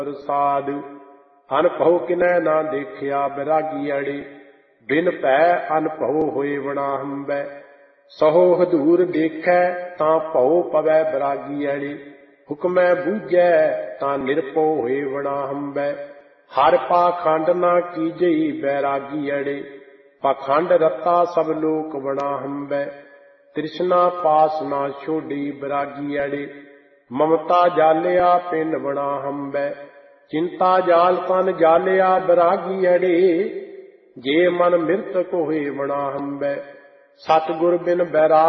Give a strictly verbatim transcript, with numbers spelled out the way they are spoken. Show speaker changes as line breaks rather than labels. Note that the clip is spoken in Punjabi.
ਪ੍ਰਸਾਦ। ਅਨਭਉ ਕਿਨੈ ਨਾ ਦੇਖਿਆ ਬਿਰਾਗੀ ਅੜੇ, ਬਿਨ ਭੈ ਅਨਭਉ ਹੋਏ ਵਣਾ ਹੰਬੈ। ਸਹੋ ਹਦੂਰ ਦੇਖੈ ਤਾਂ ਭਉ ਪਵੈ ਬਿਰਾਗੀ ਅੜੇ, ਹੁਕਮੈ ਬੂਝੈ ਤਾਂ ਨਿਰਭਉ ਹੋਏ ਵਣਾ ਹੰਬੈ। ਹਰਿ ਪਾਖੰਡ ਨਾ ਕੀਜਈ ਬੈਰਾਗੀ ਅੜੇ, ਪਾਖੰਡ ਰਤਾ ਸਭ ਲੋਕ ਵਣਾ ਹੰਬੈ। ਤ੍ਰਿਸ਼ਨਾ ਪਾਸ ਨਾ ਛੋਡੀ ਬਿਰਾਗੀ ਅੜੇ, ਮਮਤਾ ਜਾਲਿਆ ਪਿੰਡ ਵਣਾ ਹੰਬੈ। ਚਿੰਤਾ ਜਾਲ ਤਨ ਜਾਲਿਆ ਬਿਰਾਗੀ ਅੜੇ, ਜੇ ਮਨ ਮਿਰਤਕ ਹੋਏ ਵਣਾ ਹੰਬੈ। ਸਤਿਗੁਰ ਬਿਨ ਬੈਰਾਗ